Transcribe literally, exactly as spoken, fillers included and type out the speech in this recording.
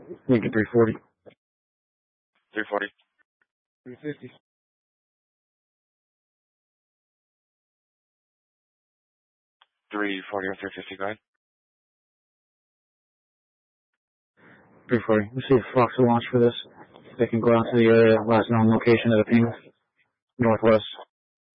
Lincoln three forty. three forty. three fifty. three forty or three fifty, go ahead. three forty. Let's see if Fox will launch for this. They can go out to the area, last known location of the ping, northwest.